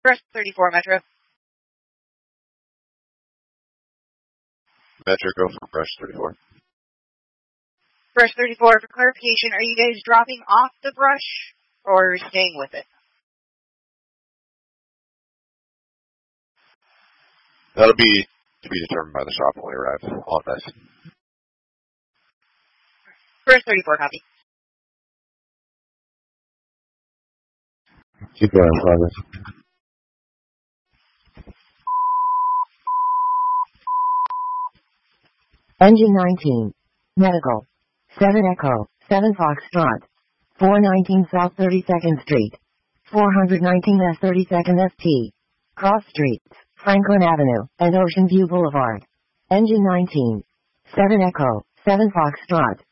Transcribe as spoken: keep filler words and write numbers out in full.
Brush thirty-four, Metro. Metro, go for Brush thirty-four. Brush thirty-four, for clarification, are you guys dropping off the brush or staying with it? That'll be to be determined by the shop when we arrive on this. Brush thirty-four, copy. Keep going, progress. Engine nineteen. Medical. seven Echo, seven Foxtrot. four nineteen South thirty-second Street. four nineteen S thirty-second S T. Cross Streets, Franklin Avenue, and Ocean View Boulevard. Engine nineteen. seven Echo, seven Foxtrot.